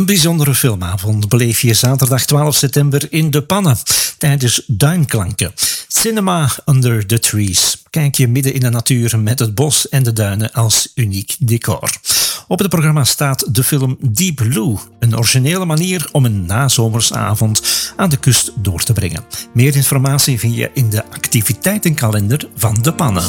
Een bijzondere filmavond beleef je zaterdag 12 september in De Pannen tijdens Duinklanken. Cinema Under the Trees. Kijk je midden in de natuur met het bos en de duinen als uniek decor. Op het programma staat de film Deep Blue, een originele manier om een nazomersavond aan de kust door te brengen. Meer informatie vind je in de activiteitenkalender van De Pannen.